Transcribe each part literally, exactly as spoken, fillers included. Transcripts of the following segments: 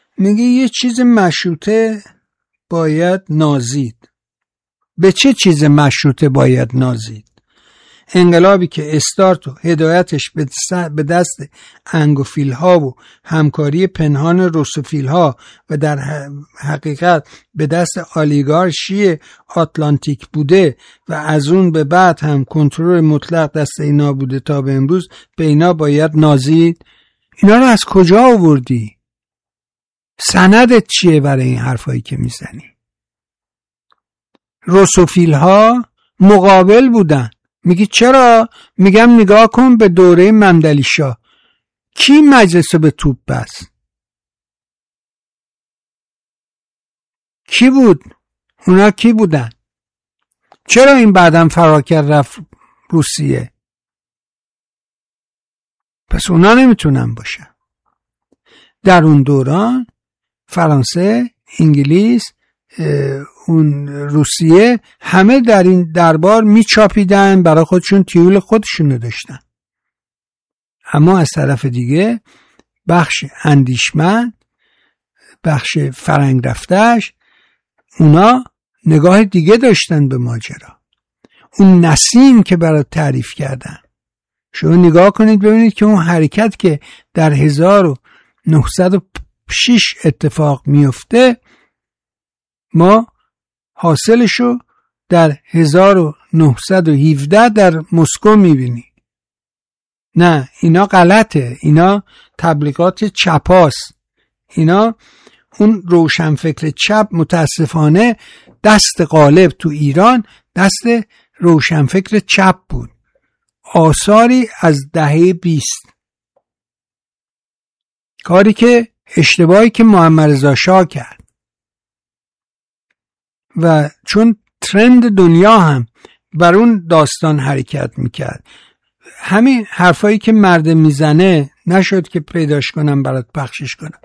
میگه یه چیز مشروطه باید نازید. به چه چیز مشروطه باید نازید؟ انقلابی که استارت و هدایتش به دست انگوفیل ها و همکاری پنهان روسوفیل ها و در حقیقت به دست آلیگارشی آتلانتیک بوده و از اون به بعد هم کنترل مطلق دست اینا بوده تا به امروز، به اینا باید نازید. اینا رو از کجا آوردی؟ سندت چیه برای این حرفایی که میزنی؟ روسوفیل ها مقابل بودن. میگی چرا؟ میگم نگاه کن به دوره ممدلی شاه کی مجلس به توپ بست؟ کی بود؟ اونا کی بودن؟ چرا این بعدم فرار کرد رفت روسیه؟ پس اونا نمیتونن باشن. در اون دوران فرانسه، انگلیس، اون روسیه همه در این دربار میچاپیدن، برای خودشون تیول خودشونو داشتن. اما از طرف دیگه بخش اندیشمند، بخش فرنگ رفتش، اونا نگاه دیگه داشتن به ماجرا. اون نسیم که برای تعریف کردن، شما نگاه کنید ببینید که اون حرکت که در هزار و نهصد و شش اتفاق میفته، ما حاصلشو در هزار و نهصد و هفده در مسکو میبینی. نه، اینا غلطه، اینا تبلیغات چپاست. اینا اون روشنفکر چپ متاسفانه دست غالب تو ایران دست روشنفکر چپ بود. آثاری از دهه بیست، کاری که اشتباهی که محمد رضا شاه کرد و چون ترند دنیا هم بر اون داستان حرکت میکرد. همین حرفایی که مرد میزنه نشد که پیداش کنم برات پخشش کنم.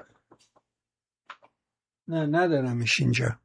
نه ندارمش اینجا.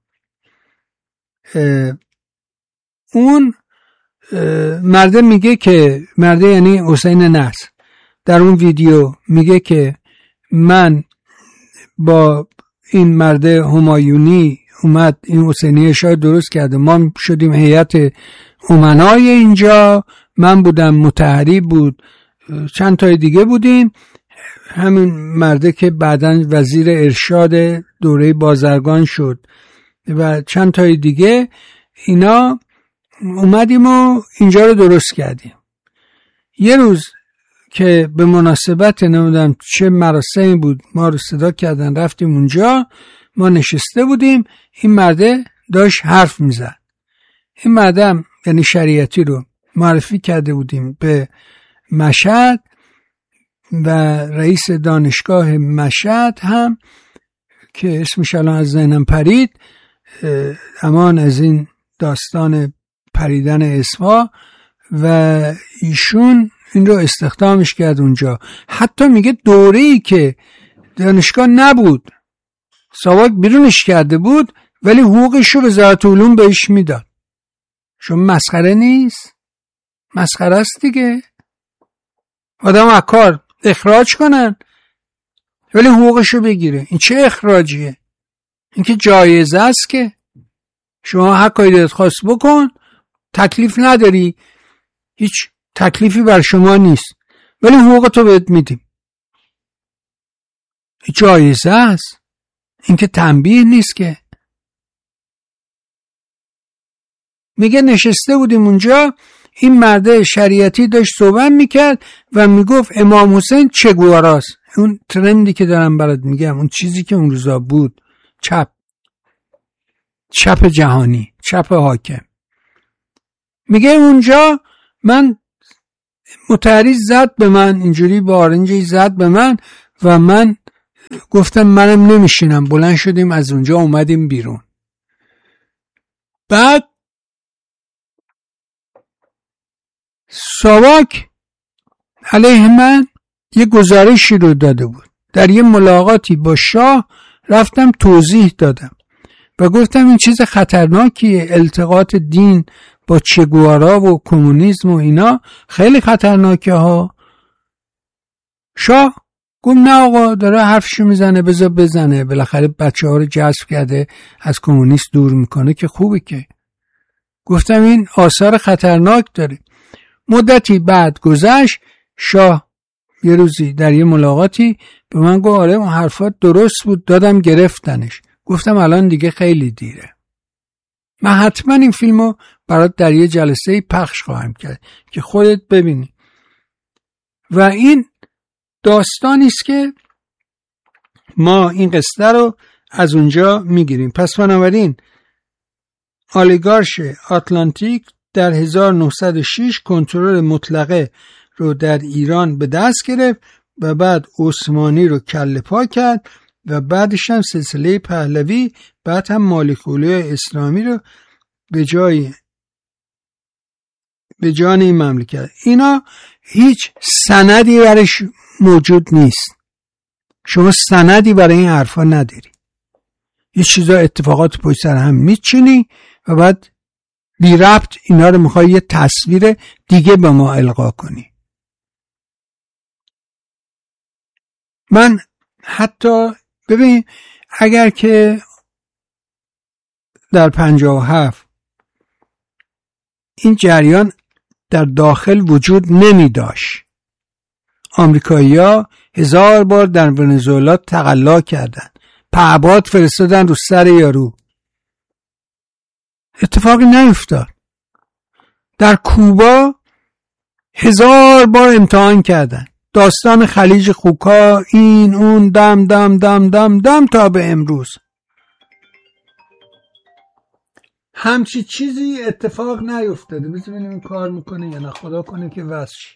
اون مرد میگه که مرد یعنی حسین نصر در اون ویدیو میگه که من با این مرد همایونی اومد این حسینیه شاه درست کرده، ما شدیم هیئت امنای اینجا، من بودم مطهری بود، چند تای دیگه بودیم، همین مرده که بعداً وزیر ارشاد دوره بازرگان شد و چند تای دیگه، اینا اومدیم و اینجا رو درست کردیم. یه روز که به مناسبت نمیدونم چه مراسمی بود ما رو صدا کردن، رفتیم اونجا، ما نشسته بودیم، این مرده داشت حرف میزد. این مردم یعنی شریعتی رو معرفی کرده بودیم به مشهد و رئیس دانشگاه مشهد هم که اسمش الان از ذهنم پرید، امان از این داستان پریدن اسمها، و ایشون این رو استخدامش کرد اونجا. حتی میگه دوره‌ای که دانشگاه نبود ساواک بیرونش کرده بود ولی حقوقش رو وزارت علوم بهش میداد. شما مسخره نیست؟ مسخره است دیگه. آدم از کار اخراج کنن ولی حقوقش رو بگیره. این چه اخراجیه؟ این که جایزه است که شما حق ایداد خواست بکن، تکلیف نداری، هیچ تکلیفی بر شما نیست ولی حقوقتو بهت میدیم. این جایزه است، این که تنبیه نیست که. میگه نشسته بودیم اونجا، این مرده شریعتی داشت صحبت میکرد و میگفت امام حسین چه گواراست. اون ترندی که دارم برات میگم، اون چیزی که اون روزا بود، چپ چپ جهانی، چپ حاکم. میگه اونجا من متحری زد به من، اینجوری با آرنجی زد به من و من گفتم منم نمیشینم. بلند شدیم از اونجا اومدیم بیرون. بعد ساواک علیه من یه گزارشی رو داده بود. در یه ملاقاتی با شاه رفتم توضیح دادم و گفتم این چیز خطرناکیه، التقاط دین با چگوارا و کمونیسم و اینا خیلی خطرناکه ها. شاه گفت نه آقا داره حرفشو میزنه، بذار بزنه، بالاخره بچه ها رو جذب کرده از کمونیست دور میکنه که خوبه که. گفتم این آثار خطرناک داره. مدتی بعد گذشت، شاه یه روزی در یه ملاقاتی به من گفت آره اون حرفات درست بود، دادم گرفتنش. گفتم الان دیگه خیلی دیره. من حتما این فیلمو برات در یه جلسه پخش خواهم کرد که خودت ببینی. و این داستانی است که ما این قصه رو از اونجا میگیریم. پس بنابراین آلیگارش آتلانتیک در هزار و نهصد و شش کنترل مطلقه رو در ایران به دست گرفت و بعد عثمانی رو کله پا کرد و بعدش هم سلسله پهلوی، بعد هم مالیکولی اسلامی رو به جای به جان این مملکت. اینا هیچ سندی برش موجود نیست. شما سندی برای این حرفا نداری. یه چیزا اتفاقات پشت سر هم میچینی و بعد بی ربط اینا رو میخوای یه تصویر دیگه به ما القا کنی. من حتی ببین اگر که در پنجاه و هفت این جریان در داخل وجود نمی داشت، آمریکایی‌ها هزار بار در ونزوئلا تقلا کردن، پهپاد فرستادن رو سر یارو، اتفاقی نیفتاد. در کوبا هزار بار امتحان کردن، داستان خلیج خوکا، این اون، دم دم دم دم دم تا به امروز همچی چیزی اتفاق نیفتاده. بذار ببینیم این کار میکنه یا نه، خدا کنه که واسه چی.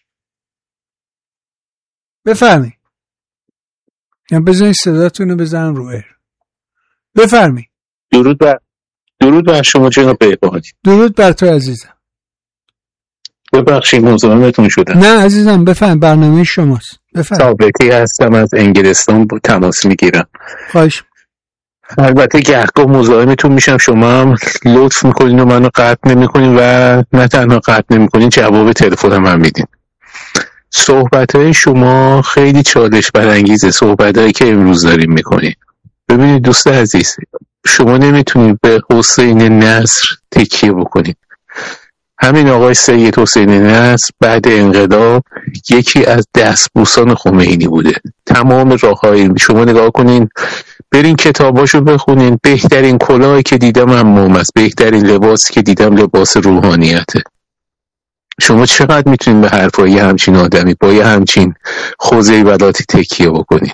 بفرمی یا بذارین صداتون رو بزنم رو ایر. بفرمی. درود بر درود بر شما جناب بهبهانی. درود بر تو عزیزم. ببخشید مزاحمتون شدم. نه عزیزم بفرم، برنامه شماست. بفرم. ثابتی هستم از انگلستان با تماس میگیرم. خواهش. البته گهگاه مزاحمتون میشم، شما هم لطف میکنین و منو قطع نمیکنین و نه تنها قطع نمیکنین جواب تلفنم هم میدین. صحبتهای شما خیلی چالش برانگیزه، صحبتهایی که امروز داریم میکنین. ببینید دوست عزیز، شما نمیتونید به حسین نصر تکیه بکنید. همین آقای سید حسین نصر بعد انقلاب یکی از دستبوسان خمینی بوده. تمام راههای شما نگاه کنین، برین کتاباشو بخونین، بهترین کلاهی که دیدم حمام است، بهترین لباسی که دیدم لباس روحانیته. شما چقدر میتونین به حرفای همچین آدمی با یه همچین خوزه بلاتی تکیه بکنین؟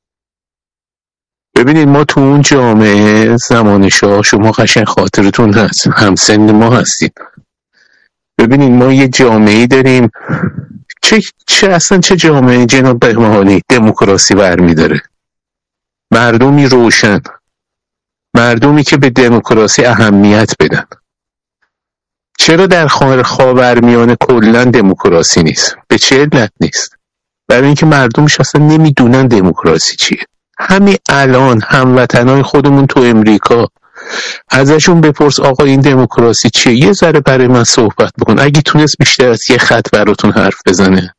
ببینید ما تو اون جامعه زمان شاه، شما قشنگ خاطرتون هست، همسن ما هستیم. ببینید ما یه جامعه‌ای داریم، چه چه اصلا چه جامعه جناب بهبهانی دموکراسی برمی‌داره. مردمی روشن، مردمی که به دموکراسی اهمیت بدن. چرا در خاورمیانه کلا دموکراسی نیست؟ به چه علت نیست؟ برای اینکه مردمش اصلا نمیدونن دموکراسی چیه. همین الان هموطنای خودمون تو امریکا ازشون بپرس آقا این دموکراسی چیه، یه ذره برای من صحبت بکن، اگه تونست بیشتر از یه خط براتون حرف بزنه.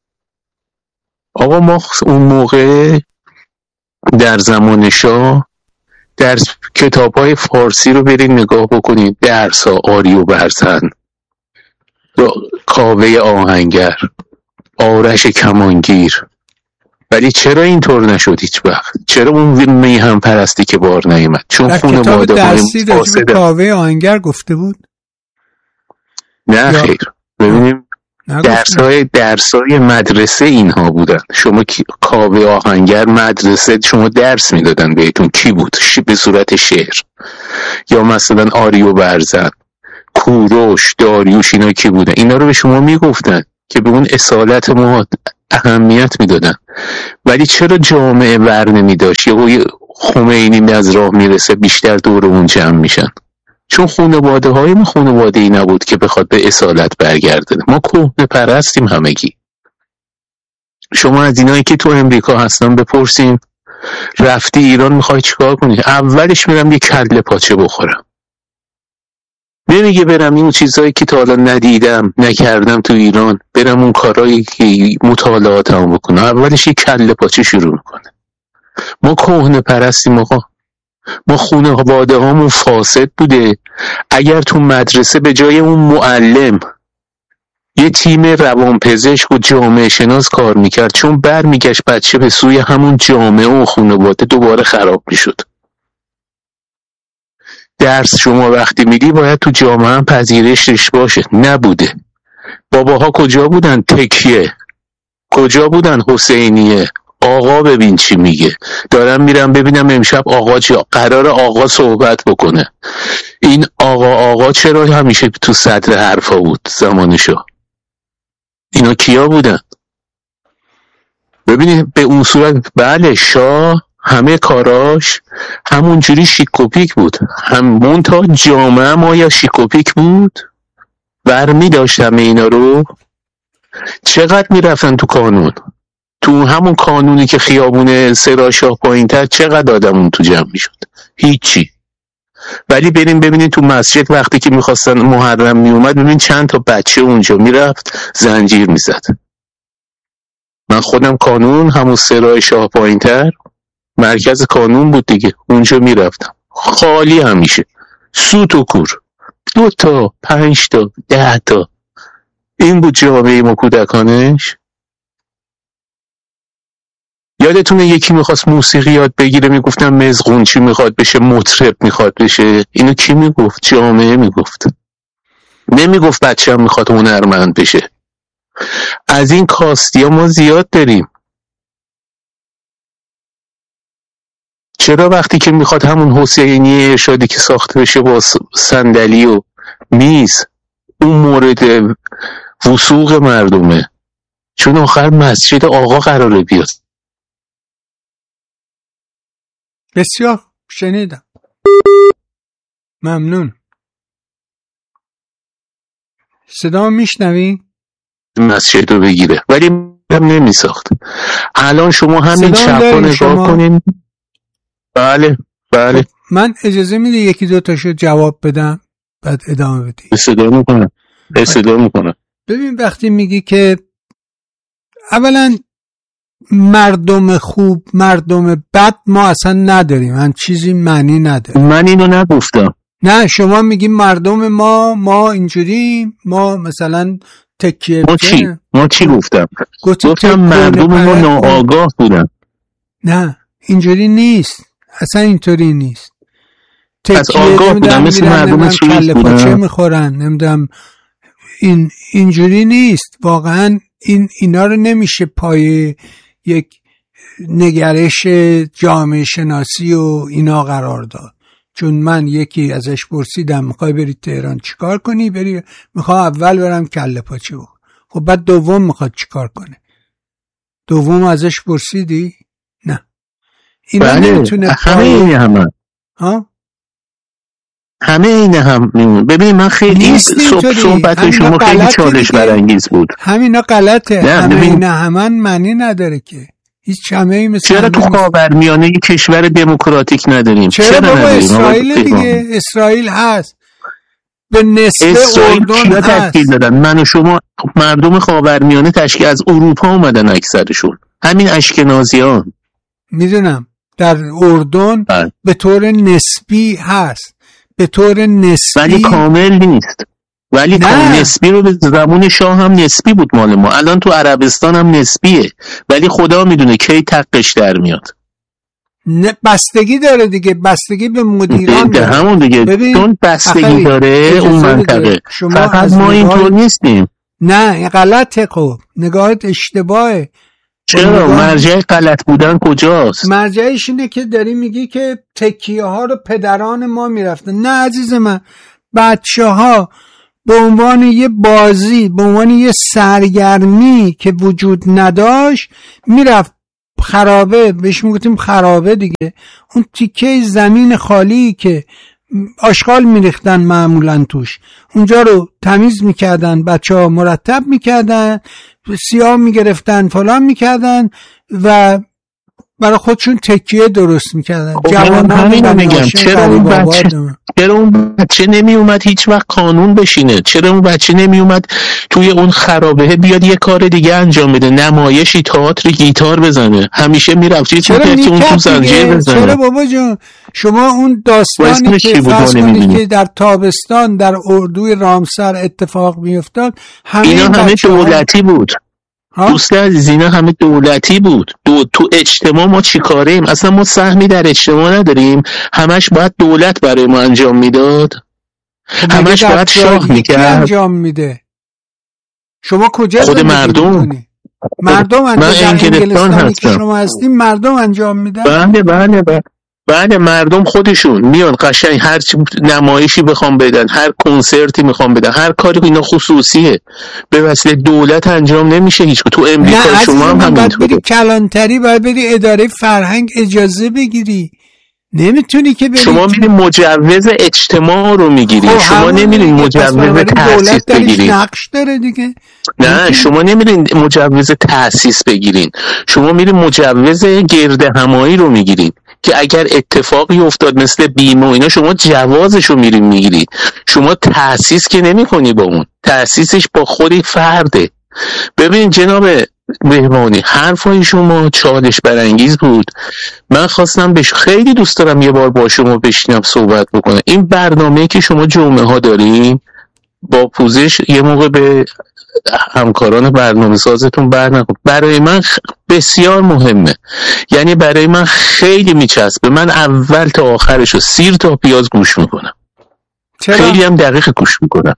آقا ما اون موقع در زمان شاه در کتاب‌های فارسی رو برین نگاه بکنید، درس‌ها آری و برزن، کاوه آهنگر، آرش کمانگیر. ولی چرا اینطور نشد هیچ وقت؟ چرا اون میهم پرستی که بار نیامد؟ چون خانواده درسی راجع به کاوه آهنگر گفته بود؟ نه خیر. ببینیم درسای درسای مدرسه اینها بودن. شما کاوه آهنگر مدرسه شما درس میدادن بهتون، کی بود؟ به صورت شعر. یا مثلا آری و برزن، کوروش، داریوش، اینا کی بودن؟ اینا رو به شما میگفتن که به اون اصالت ما اهمیت میدادن. ولی چرا جامعه ور نمیداشت؟ یا خمینی از راه میرسه بیشتر دور اون جمع میشن؟ چون خانواده های ما خانواده ای نبود که بخواد به اصالت برگرده. ما کهنه پرستیم همگی. شما از اینایی که تو امریکا هستن بپرسین، رفتی ایران میخوای چیکار کنی؟ اولش میرم یه کله پاچه بخورم. نمیگه برم این چیزایی که تا حالا ندیدم نکردم تو ایران، برم اون کارهایی که مطالعاتم بکنم. اولش یه کله پاچه شروع میکنه. ما کهنه پرستیم آقا، ما خانواده هامون فاسد بوده. اگر تو مدرسه به جای اون معلم یه تیم روانپزشک و جامعه شناس کار میکرد، چون بر میگشت بچه به سوی همون جامعه و خانواده دوباره خراب میشد. درس شما وقتی میدی باید تو جامعه هم پذیرشش باشه، نبوده. باباها کجا بودن؟ تکیه. کجا بودن؟ حسینیه. آقا ببین چی میگه، دارم میرم ببینم امشب آقا چی، قرار آقا صحبت بکنه. این آقا آقا چرا همیشه تو صدر حرفا بود زمانشو؟ اینا کیا بودن؟ ببینید به اون صورت بله شاه همه کاراش همون جوری شیکوپیک بود، همون تا جامعه ما یا شیکوپیک بود برمی داشت همه اینا رو. چقدر میرفتن تو کانون، تو همون کانونی که خیابون سراشاه پایین تر چقدر آدم اون تو جمع میشد؟ هیچی. ولی بریم ببینید تو مسجد وقتی که میخواستن محرم میومد، ببین چند تا بچه اونجا میرفت زنجیر میزد. من خودم کانون همون سرای شاه پایین تر مرکز کانون بود دیگه، اونجا میرفتم خالی همیشه، سوت و کور، دو تا پنج تا ده تا. این بود جامعه ما کودکانش. یادتونه یکی میخواست موسیقی یاد بگیره میگفتن مزغون چی میخواد بشه، مطرب میخواد بشه. اینو کی میگفت؟ جامعه میگفت. نمیگفت بچه هم میخواد هنرمند بشه. از این کاستی ها ما زیاد داریم. چرا وقتی که میخواد همون حسینی ارشادی که ساخته بشه با صندلی و میز، اون مورد وثوق مردمه، چون آخر مسجد آقا قراره بیاد. بسیار شنیدم، ممنون. صدا میشنوی؟ مسجد رو بگیره ولی هم نمی ساخت. الان شما همین چپ رو نگاه شما... کنین. بله بله. من اجازه میده یکی دو تاشو جواب بدم بعد ادامه بدی؟ صدا میکنم صدا میکنم. ببین وقتی میگی که اولا مردم خوب مردم بد ما اصلا نداریم، من چیزی معنی نداره. من اینو نگفتم. نه شما میگی مردم ما ما اینجوری، ما مثلا تکیه ما چی؟ ما چی گفتم؟ گفتم مردم ما ناآگاه بودن. نه اینجوری نیست، اصلا اینطوری نیست. پس آگاه بودن مثل مردم چیز بودن، پاچه میخورن نمیدونم. این اینجوری نیست واقعا. این اینا رو نمیشه پای یک نگرش جامعه شناسی و اینا قرار داد. چون من یکی ازش پرسیدم میخوای بری تهران چیکار کنی؟ بری میخوام اول برم کله پاچه بخورم. خب بعد دوم میخواد چیکار کنه؟ دوم ازش پرسیدی؟ نه. اینا بله. نمیتونه همه اینه همه ها؟ همه اینه هم. ببین من خیلی صحبت شما خیلی چالش برانگیز بود. همینا غلطه. همه اینه همه معنی نداره که هیچ جامعه‌ای مثل چرا تو خاورمیانه یک کشور دموکراتیک نداریم؟ چرا, چرا بابا اسرائیل دیگه؟ اسرائیل هست به نصف اردن هست. تشکیل دادن من و شما مردم خاورمیانه تشکیل از اروپا اومدن اکثرشون، همین اشکنازیان. میدونم در اردن ها. به طور نسبی هست، به طور نسبی ولی کامل نیست. ولی نسبی رو به زمان شاه هم نسبی بود مال ما. الان تو عربستان هم نسبیه، ولی خدا میدونه کی تقش در میاد. بستگی داره دیگه، بستگی به مدیران داره همون دیگه. چون بستگی داره اون منطقه. فقط ما اینطور نیستیم. نه غلطه. خب نگاهت اشتباهه. چرا؟ مرجع غلط بودن کجاست؟ مرجعش اینه که داری میگی که تکیه ها رو پدران ما میرفتن. نه عزیز من، بچه ها به عنوان یه بازی، به عنوان یه سرگرمی که وجود نداشت میرفت خرابه، بهش میگفتیم خرابه دیگه، اون تیکه زمین خالی که آشغال میریختن معمولا توش، اونجا رو تمیز میکردن، بچه ها مرتب میکردن، سیاه میگرفتن، فلان میکردن و برای خودشون تکیه درست میکردن. جوانان همین میگم، چرا اون بچه چرا اون بچه نمی اومد هیچ وقت قانون بشینه؟ چرا اون بچه نمی اومد توی اون خرابه بیاد یه کار دیگه انجام بده، نمایشی، تئاتر، گیتار بزنه؟ همیشه میرفت چیزی که اون تو زنجیر بزنه. چرا بابا جون شما اون داستانی که فرض کنید که در تابستان در اردوی رامسر اتفاق میافتاد، همه اینا همه دولتی بود. دوست عزیز اینا همه دولتی بود. دو تو اجتماع ما چی کاره ایم؟ اصلا ما سهمی در اجتماع نداریم، همش باید دولت برای ما انجام میداد، همش باید شاه میکرد. انجام میده. شما کجا خود مردم مردم انجام من انگلستان هستم، شما هستیم مردم انجام میدن. بله بله بله بله مردم خودشون میان قشنگ هر نمایشی بخوام بدن، هر کنسرتی میخوام بدن، هر کاری اینا خصوصیه، به وسیله دولت انجام نمیشه هیچ. تو امریکا شما هم همینطوره. بری کلانتری باید بری اداره فرهنگ اجازه بگیری، نمیتونی که بری. شما میری مجوز اجتماع رو میگیری، شما نمیرین مجوز تأسیس بگیرین. نقش داره دیگه. نه شما نمیرین مجوز تأسیس بگیرین، شما میرین مجوز گرد همایی رو میگیرین که اگر اتفاقی افتاد مثل بیمه و اینا شما جوازشو میرین میگیرید. شما تأسیس که نمی کنی، با اون تأسیسش با خودی فرده. ببین جناب مهمانی، حرفای شما چالش برانگیز بود. من خواستم بهش خیلی دوست دارم یه بار با شما بشینم صحبت بکنم. این برنامه که شما جمعه ها دارین با پوزش یه موقع به همکاران برنامه سازتون برنکن، برای من بسیار مهمه، یعنی برای من خیلی میچسبه. من اول تا آخرشو سیر تا پیاز گوش میکنم. چرا؟ خیلی هم دقیق گوش میکنم.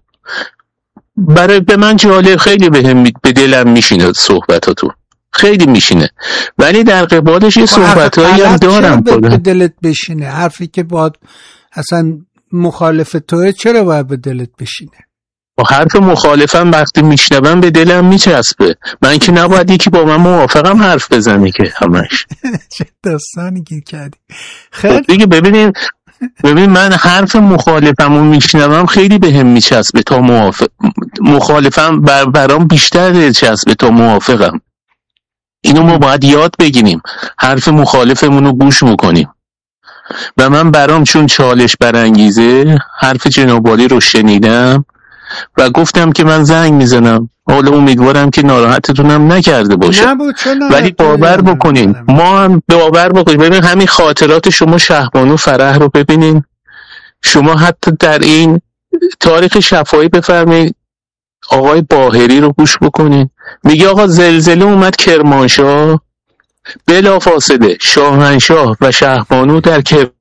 برای به من جالب، خیلی به هم به دلم میشینه صحبتاتون، خیلی میشینه، ولی در قبالش یه صحبتایی هم دارم به دلت بشینه. حرفی که باید اصلا مخالف توه چرا باید به دلت بشینه؟ حرف مخالفم وقتی میشنوم به دلم میچسبه. من که نباید یکی با من موافقم حرف بزنی که همش. چه داستانی گیر کردی. خیلی دیگه ببینین ببین من حرف مخالفمو میشنوم خیلی به هم میچسبه تا موافق مخالفم بر برام بیشتر دلچسبه تا موافقم. اینو ما باید یاد بگیریم، حرف مخالفمون رو گوش میکنیم. و من برام چون چالش برانگیزه حرف جناب عالی رو شنیدم و گفتم که من زنگ میزنم. حالا امیدوارم که ناراحتتونم نکرده باشه، ولی باور بکنین ما هم باور بکنین. ببین همین خاطرات شما شهبانو فرح رو ببینین، شما حتی در این تاریخ شفاهی بفرمایید آقای باهری رو گوش بکنین، میگه آقا زلزله اومد کرمانشاه، بلافاصله شاهنشاه و شهبانو در کرمانشاه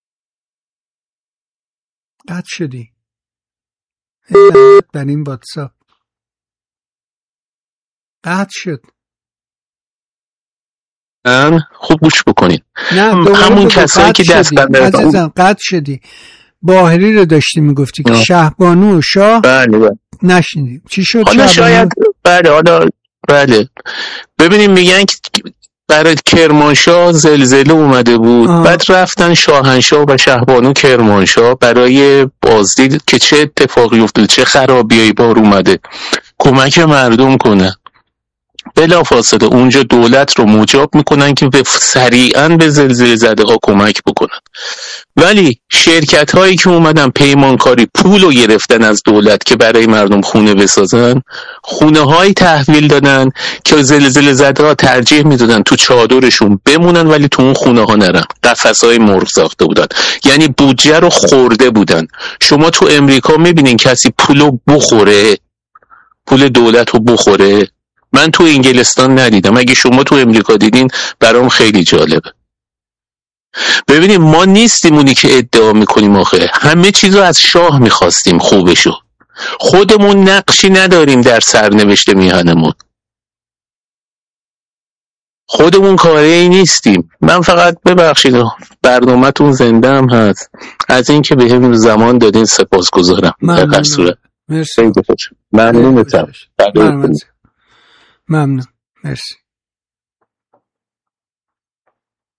قد شدی در این واتساپ قطع شد. خوب گوش بکنین. نه همون کسایی که دست عزیزم قطع شدی. باهری رو داشتی میگفتی که شهبانو و شاه. بله بله نشنیدیم چی شد. حالا شاید بله حالا بله ببینیم میگن که برای کرمانشاه زلزله اومده بود. آه. بعد رفتن شاهنشاه و شهبانو کرمانشاه برای بازدید که چه اتفاقی افتاد، چه خرابیایی بار اومده، کمک مردم کنن. بلافاصله اونجا دولت رو مجاب میکنن که به سریعاً به زلزله زده ها کمک بکنن. ولی شرکت هایی که اومدن پیمانکاری پول رو گرفتن از دولت که برای مردم خونه بسازن، خونه هایی تحویل دادن که زلزله زده ها ترجیح میدادن تو چادرشون بمونن ولی تو اون خونه ها نرن. قفس های مرغ ساخته بودن، یعنی بودجه رو خورده بودن. شما تو امریکا میبینین کسی پولو بخوره، پول دولت رو بخوره؟ من تو انگلستان ندیدم. اگه شما تو امریکا دیدین برام خیلی جالبه. ببینیم ما نیستیم اونی که ادعا میکنیم آخه همه چیز رو از شاه میخواستیم خوبشو، خودمون نقشی نداریم در سرنوشت میهنمون، خودمون کاری نیستیم. من فقط ببخشید برنامه‌تون زنده هم هست، از این که به هم زمان دادین سپاسگزارم. در هر صورت مرسی. ممنونتم. ممنون. مرسی.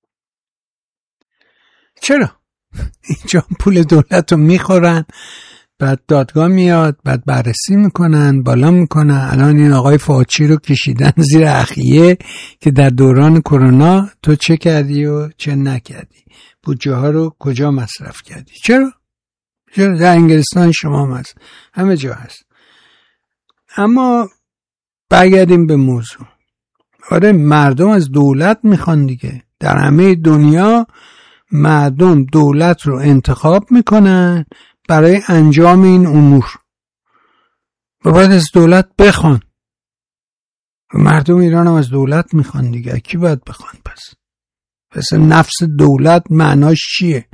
چرا؟ اینجا پول دولت رو میخورن، بعد دادگاه میاد، بعد بررسی میکنن، بالا میکنن. الان این آقای فاچی رو کشیدن زیر اخیه که در دوران کرونا تو چه کردی و چه نکردی، بودجه ها رو کجا مصرف کردی. چرا؟ چرا؟ در انگلستان شما هم هست، همه جا هست. اما برگردیم به موضوع. آره مردم از دولت میخوان دیگه. در همه دنیا مردم دولت رو انتخاب میکنن برای انجام این امور و باید از دولت بخوان. مردم ایران هم از دولت میخوان دیگه. کی باید بخوان پس؟ پس نفس دولت معناش چیه؟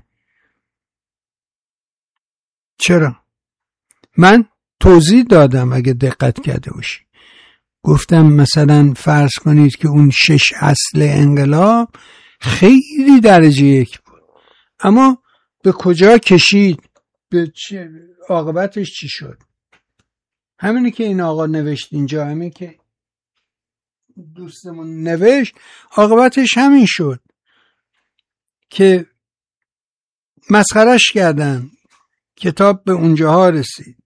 چرا؟ من توضیح دادم اگه دقت کرده باشی. گفتم مثلا فرض کنید که اون شش اصل انقلاب خیلی درجه یک بود، اما به کجا کشید؟ به چه عاقبتش چی شد؟ همینی که این آقا نوشت اینجا، همین که دوستمون نوشت، عاقبتش همین شد که مسخرش کردن. کتاب به اونجاها رسید.